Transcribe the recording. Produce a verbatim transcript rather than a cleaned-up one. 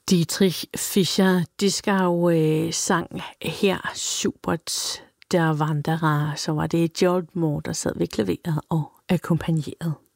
Dietrich Fischer-Dieskau øh, sang her Schubert der Wanderer, så var det Gerald Moore, der sad ved klaveret og akkompagnerede.